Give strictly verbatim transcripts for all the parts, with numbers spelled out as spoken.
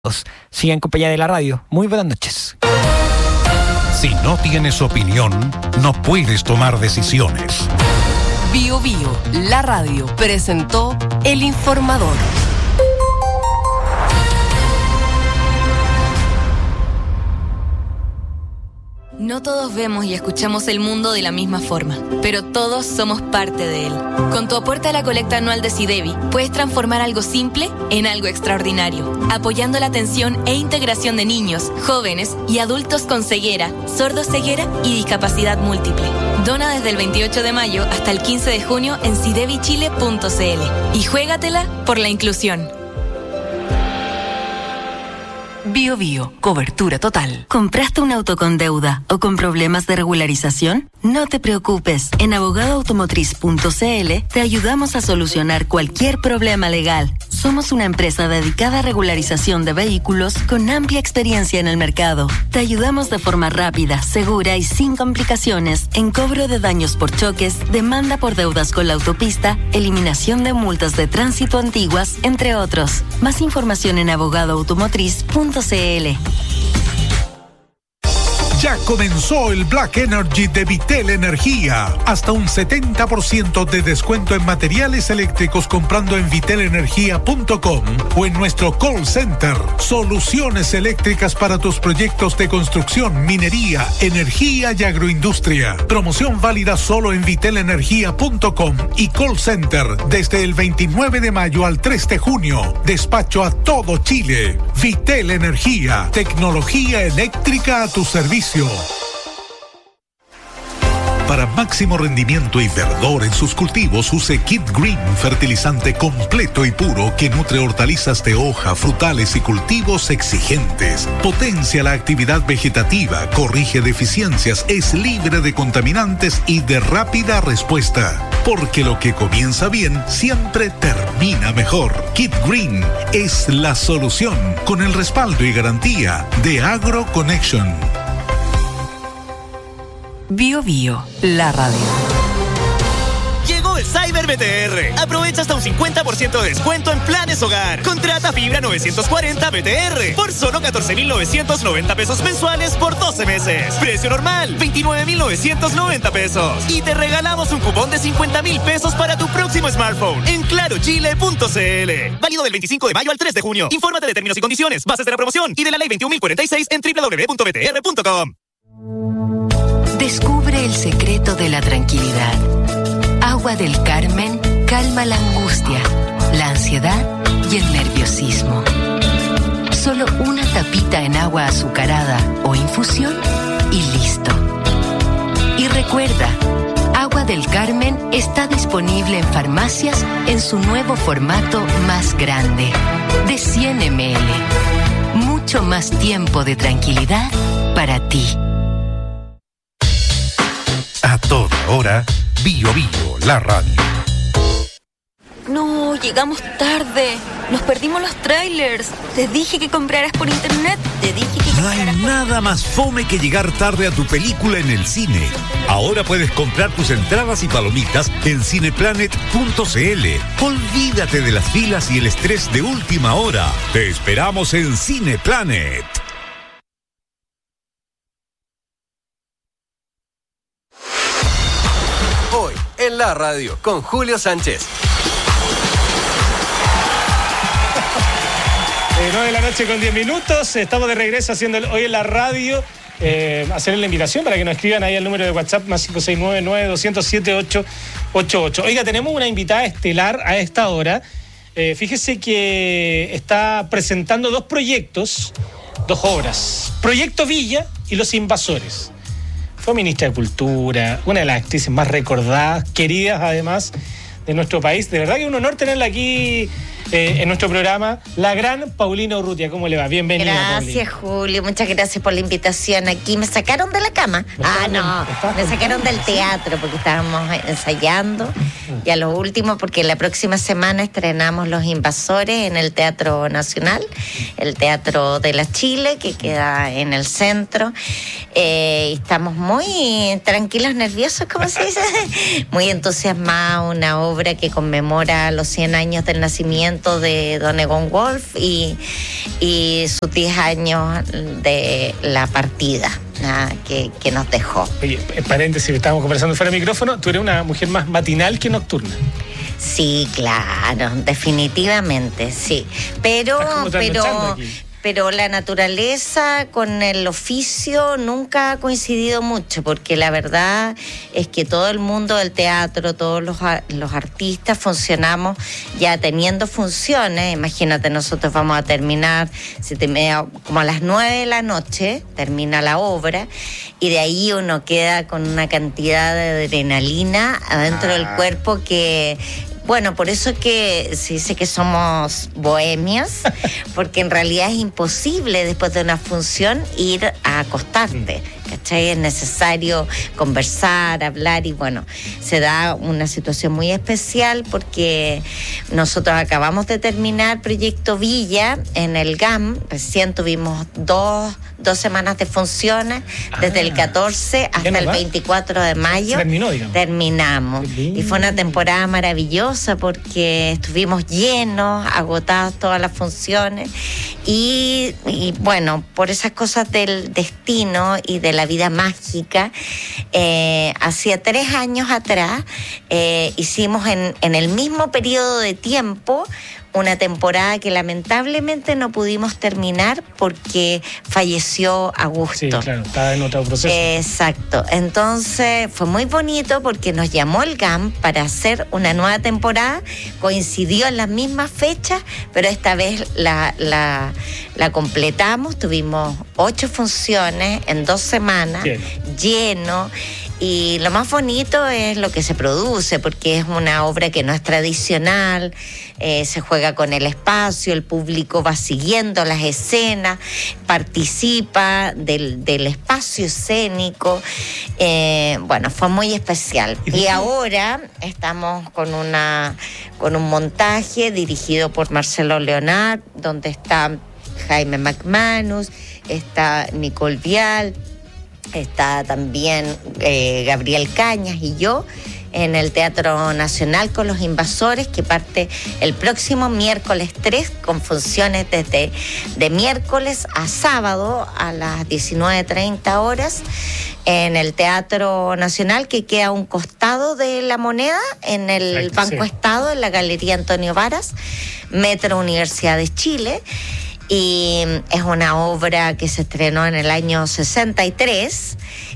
Sigan en compañía de la radio. Muy buenas noches. Si no tienes opinión, no puedes tomar decisiones. Bio Bio, la radio, presentó El Informador. No todos vemos y escuchamos el mundo de la misma forma, pero todos somos parte de él. Con tu aporte a la colecta anual de SIDEBI, puedes transformar algo simple en algo extraordinario, apoyando la atención e integración de niños, jóvenes y adultos con ceguera, sordoceguera y discapacidad múltiple. Dona desde el veintiocho de mayo hasta el quince de junio en sidebi chile punto c l y juégatela por la inclusión. Bio Bio, cobertura total. ¿Compraste un auto con deuda o con problemas de regularización? No te preocupes. En abogado automotriz punto c l te ayudamos a solucionar cualquier problema legal. Somos una empresa dedicada a regularización de vehículos con amplia experiencia en el mercado. Te ayudamos de forma rápida, segura y sin complicaciones en cobro de daños por choques, demanda por deudas con la autopista, eliminación de multas de tránsito antiguas, entre otros. Más información en abogado automotriz punto c l. Ya comenzó el Black Energy de Vitel Energía. Hasta un setenta por ciento de descuento en materiales eléctricos comprando en vitel energía punto com o en nuestro call center. Soluciones eléctricas para tus proyectos de construcción, minería, energía y agroindustria. Promoción válida solo en vitel energía punto com y call center desde el veintinueve de mayo al tres de junio. Despacho a todo Chile. Vitel Energía. Tecnología eléctrica a tu servicio. Para máximo rendimiento y verdor en sus cultivos, use Kid Green, fertilizante completo y puro que nutre hortalizas de hoja, frutales y cultivos exigentes. Potencia la actividad vegetativa, corrige deficiencias, es libre de contaminantes y de rápida respuesta. Porque lo que comienza bien siempre termina mejor. Kid Green es la solución con el respaldo y garantía de Agro Connection. Bio Bio, la radio. Llegó el Cyber B T R. Aprovecha hasta un cincuenta por ciento de descuento en planes hogar. Contrata fibra novecientos cuarenta B T R por solo catorce mil novecientos noventa pesos mensuales por doce meses. Precio normal, veintinueve mil novecientos noventa pesos. Y te regalamos un cupón de cincuenta mil pesos para tu próximo smartphone en claro chile punto c l. Válido del veinticinco de mayo al tres de junio. Infórmate de términos y condiciones, bases de la promoción y de la ley veintiún mil cuarenta y seis en doble u doble u doble u punto b t r punto com. Descubre el secreto de la tranquilidad. Agua del Carmen calma la angustia, la ansiedad y el nerviosismo. Solo una tapita en agua azucarada o infusión y listo. Y recuerda, Agua del Carmen está disponible en farmacias en su nuevo formato más grande, de cien mililitros. Mucho más tiempo de tranquilidad para ti. A toda hora, Bio Bio, la radio. No, llegamos tarde. Nos perdimos los trailers. Te dije que compraras por internet. Te dije que No hay nada más fome que llegar tarde a tu película en el cine. Ahora puedes comprar tus entradas y palomitas en cineplanet punto c l. Olvídate de las filas y el estrés de última hora. Te esperamos en Cineplanet. Hoy en la radio con Julio Sánchez. Eh, nueve de la noche con diez minutos. Estamos de regreso haciendo el, hoy en la radio. Eh, hacer la invitación para que nos escriban ahí al número de WhatsApp más cinco seis nueve, nueve dos cero siete, ocho ocho ocho. Oiga, tenemos una invitada estelar a esta hora. Eh, fíjese que está presentando dos proyectos, dos obras. Proyecto Villa y Los Invasores. Fue ministra de Cultura, una de las actrices más recordadas, queridas además de nuestro país. De verdad que es un honor tenerla aquí eh, en nuestro programa, la gran Paulina Urrutia. ¿Cómo le va? Bienvenida. Gracias, Paulina. Julio, muchas gracias por la invitación aquí. Me sacaron de la cama. Ah, no, me sacaron del teatro porque estábamos ensayando. Y a lo último, porque la próxima semana estrenamos Los Invasores en el Teatro Nacional, el Teatro de la Chile, que queda en el centro. Eh, estamos muy tranquilos, nerviosos, ¿cómo se dice? Muy entusiasmados, una obra que conmemora los cien años del nacimiento nacimiento de don Egon Wolf y, y sus diez años de la partida. Nada, que, que nos dejó. Oye, paréntesis, estábamos conversando fuera de micrófono, tú eres una mujer más matinal que nocturna. Sí, claro, definitivamente, sí. Pero, pero, pero la naturaleza con el oficio nunca ha coincidido mucho, porque la verdad es que todo el mundo del teatro, todos los, los artistas funcionamos ya teniendo funciones. Imagínate, nosotros vamos a terminar si te, como a las nueve de la noche, termina la obra, y de ahí uno queda con una cantidad de adrenalina adentro ah. del cuerpo que... Bueno, por eso es que se dice que somos bohemios, porque en realidad es imposible después de una función ir a acostarte, ¿cachai? Es necesario conversar, hablar y bueno, se da una situación muy especial porque nosotros acabamos de terminar Proyecto Villa en el G A M, recién tuvimos dos, dos semanas de funciones, desde ah, el catorce hasta el veinticuatro de mayo. Terminó, digamos. Terminamos. Y fue una temporada maravillosa porque estuvimos llenos, agotadas todas las funciones y, y bueno, por esas cosas del destino y de la vida mágica, eh, hacía tres años atrás eh, hicimos en, en el mismo periodo de tiempo una temporada que lamentablemente no pudimos terminar porque falleció Augusto. Sí, claro, estaba en otro proceso. Exacto. Entonces fue muy bonito porque nos llamó el G A M para hacer una nueva temporada. Coincidió en las mismas fechas, pero esta vez la, la, la completamos. Tuvimos ocho funciones en dos semanas, lleno. lleno. Y lo más bonito es lo que se produce, porque es una obra que no es tradicional, eh, se juega con el espacio, el público va siguiendo las escenas, participa del, del espacio escénico. Eh, bueno, fue muy especial. Y ahora estamos con, una, con un montaje dirigido por Marcelo Leonard, donde está Jaime McManus, está Nicole Vial, está también eh, Gabriel Cañas y yo en el Teatro Nacional con Los Invasores, que parte el próximo miércoles tres con funciones desde de miércoles a sábado a las diecinueve treinta horas en el Teatro Nacional, que queda a un costado de La Moneda, en el Exacto, Banco sí. Estado, en la Galería Antonio Varas, Metro Universidad de Chile. Y es una obra que se estrenó en el año sesenta y tres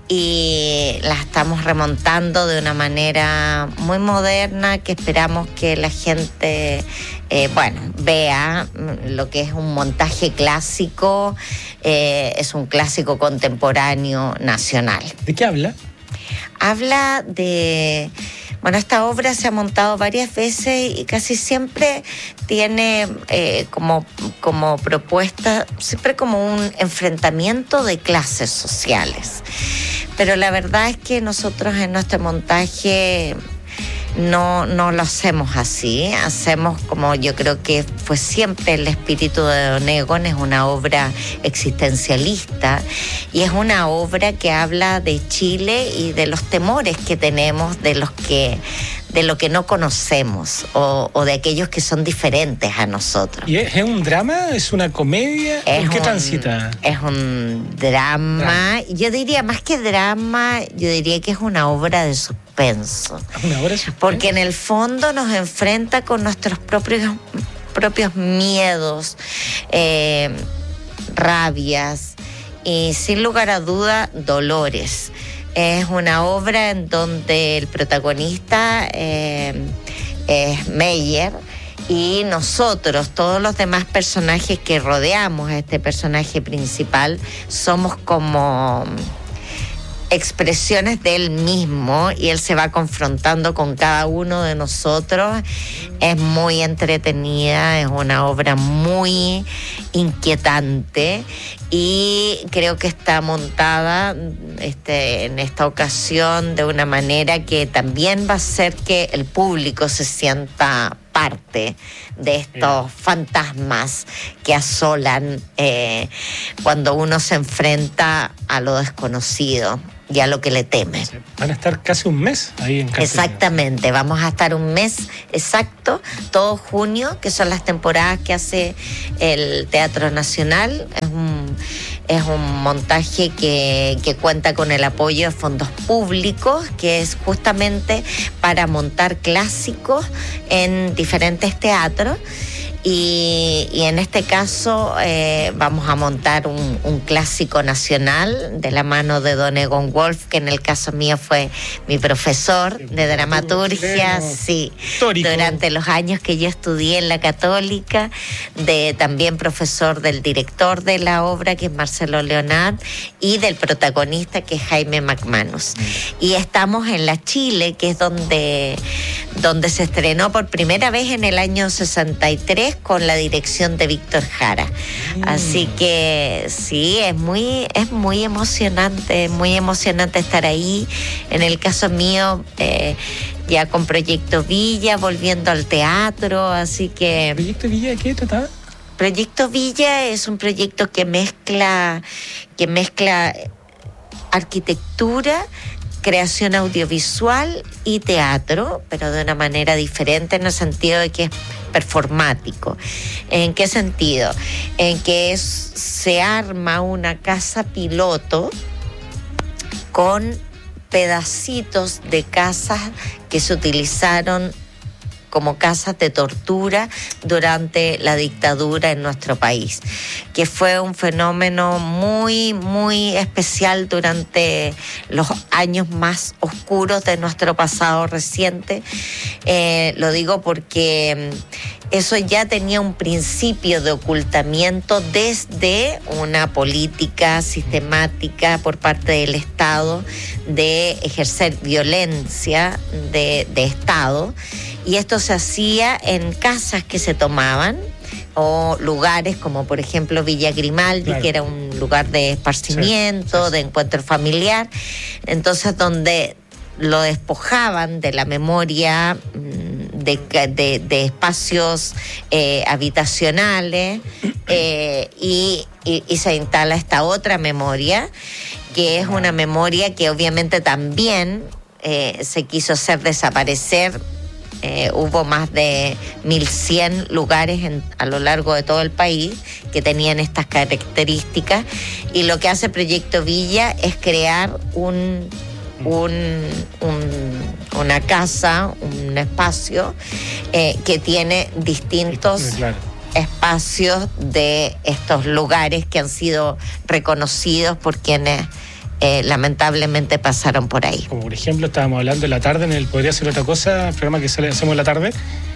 y la estamos remontando de una manera muy moderna que esperamos que la gente, eh, bueno, vea lo que es un montaje clásico, eh, es un clásico contemporáneo nacional. ¿De qué habla? Habla de... Bueno, esta obra se ha montado varias veces y casi siempre tiene eh, como, como propuesta, siempre como un enfrentamiento de clases sociales. Pero la verdad es que nosotros en nuestro montaje no, no lo hacemos así, hacemos como yo creo que fue siempre el espíritu de Don Egon, es una obra existencialista y es una obra que habla de Chile y de los temores que tenemos, de los que de lo que no conocemos o, o de aquellos que son diferentes a nosotros. ¿Y es, es un drama? ¿Es una comedia? Es ¿Por qué un, transita? Es un drama. drama. Yo diría, más que drama, yo diría que es una obra de suspenso. ¿Una obra de suspenso? Porque en el fondo nos enfrenta con nuestros propios, propios miedos, eh, rabias y sin lugar a duda dolores. Es una obra en donde el protagonista eh, es Meyer y nosotros, todos los demás personajes que rodeamos a este personaje principal, somos como expresiones de él mismo y él se va confrontando con cada uno de nosotros. Es muy entretenida, es una obra muy inquietante y creo que está montada este, en esta ocasión de una manera que también va a hacer que el público se sienta parte de estos Bien. fantasmas que asolan eh, cuando uno se enfrenta a lo desconocido y a lo que le teme. Van a estar casi un mes ahí en Cartagena. Exactamente, vamos a estar un mes exacto, todo junio, que son las temporadas que hace el Teatro Nacional. Es un, es un montaje que, que cuenta con el apoyo de fondos públicos, que es justamente para montar clásicos en diferentes teatros. Y, y en este caso eh, vamos a montar un, un clásico nacional de la mano de don Egon Wolf, que en el caso mío fue mi profesor de dramaturgia, sí, durante los años que yo estudié en la Católica, de también profesor del director de la obra, que es Marcelo Leonard, y del protagonista, que es Jaime McManus. Y estamos en la Chile, que es donde, donde se estrenó por primera vez en el año sesenta y tres, con la dirección de Víctor Jara. Mm. Así que sí, es muy, es muy emocionante, muy emocionante estar ahí. En el caso mío, eh, ya con Proyecto Villa, volviendo al teatro, así que... ¿Proyecto Villa de qué trataba? Proyecto Villa es un proyecto que mezcla, que mezcla arquitectura, creación audiovisual y teatro, pero de una manera diferente, en el sentido de que es performático. ¿En qué sentido? En que es, se arma una casa piloto con pedacitos de casas que se utilizaron como casas de tortura durante la dictadura en nuestro país, que fue un fenómeno muy, muy especial durante los años más oscuros de nuestro pasado reciente. Eh, lo digo porque eso ya tenía un principio de ocultamiento desde una política sistemática por parte del Estado de ejercer violencia de, de Estado. Y esto se hacía en casas que se tomaban, o lugares como por ejemplo Villa Grimaldi, claro, que era un lugar de esparcimiento, sí, sí, sí, de encuentro familiar. Entonces, donde lo despojaban de la memoria de, de, de espacios eh, habitacionales eh, y, y, y se instala esta otra memoria, que es una memoria que obviamente también eh, se quiso hacer desaparecer. Eh, hubo más de mil cien lugares en, a lo largo de todo el país que tenían estas características, y lo que hace Proyecto Villa es crear un, un, un una casa, un espacio eh, que tiene distintos claro. espacios de estos lugares que han sido reconocidos por quienes Eh, lamentablemente pasaron por ahí. Como por ejemplo estábamos hablando en la tarde en el Podría Ser Otra Cosa, el programa que sale, hacemos en la tarde,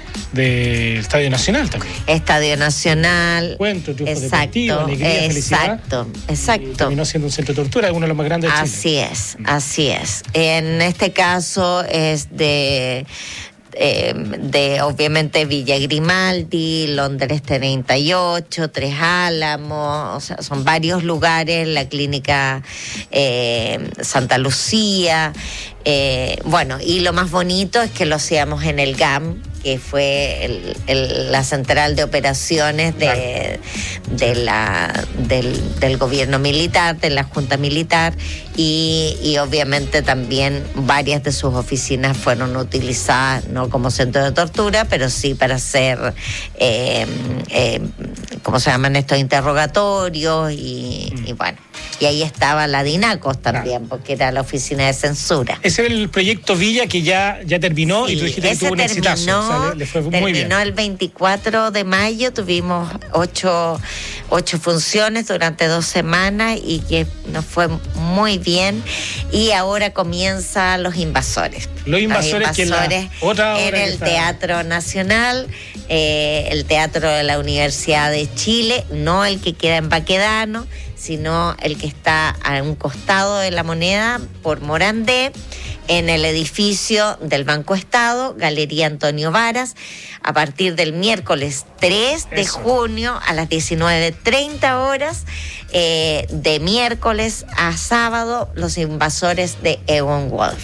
del Estadio Nacional también. Estadio Nacional. Cuento, triunfo deportivo, alegría, exacto, felicidad. Exacto. Y terminó siendo un centro de tortura, uno de los más grandes de Chile. Así es, así es. En este caso es de... Eh, de obviamente Villa Grimaldi, Londres treinta y ocho, Tres Álamos, o sea, son varios lugares, la clínica eh, Santa Lucía, eh, bueno, y lo más bonito es que lo hacíamos en el G A M, que fue el, el, la central de operaciones de, de la, del, del gobierno militar, de la Junta Militar, y, y obviamente también varias de sus oficinas fueron utilizadas, no como centro de tortura, pero sí para hacer, eh, eh, ¿cómo se llaman estos interrogatorios? Y, mm. y bueno, y ahí estaba la DINACOS también, porque era la oficina de censura. Ese era el proyecto Villa que ya, ya terminó, sí, y tú dijiste que tuvo un exitazo. O sea, le, le fue muy bien. Terminó el veinticuatro de mayo, tuvimos ocho, ocho funciones durante dos semanas y que nos fue muy bien. Y ahora comienza Los Invasores. Los Invasores, Los Invasores que la otra en el está... Teatro Nacional, eh, el Teatro de la Universidad de Chile, no el que queda en Baquedano, sino el que está a un costado de la Moneda por Morandé, en el edificio del Banco Estado, Galería Antonio Varas, a partir del miércoles tres de junio a las diecinueve treinta horas, eh, de miércoles a sábado, Los Invasores de Egon Wolf.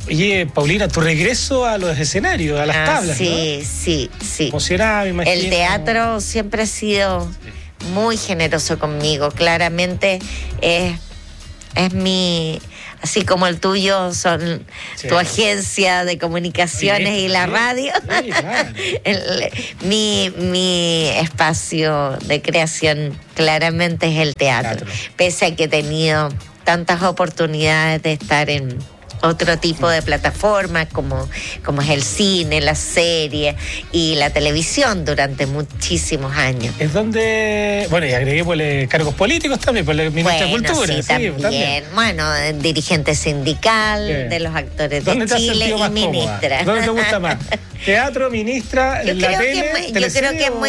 Oye, Paulina, tu regreso a los escenarios, a las ah, tablas, sí, ¿no? sí, sí. Emocionada, me imagino. El teatro siempre ha sido muy generoso conmigo. Claramente es, es mi... Así como el tuyo son sí. tu agencia de comunicaciones sí, y la sí, radio. Sí, claro. el, mi, mi espacio de creación claramente es el teatro. teatro. Pese a que he tenido tantas oportunidades de estar en otro tipo de plataformas como, como es el cine, la serie y la televisión durante muchísimos años. Es donde, bueno, y agreguémosle cargos políticos también, por la ministra bueno, de Cultura. Sí, sí también. también. Bueno, dirigente sindical Bien. de los actores ¿Dónde de Chile y más ministra. ¿Dónde te gusta más? ¿Teatro, ministra, yo la creo tele? Que, yo creo que es muy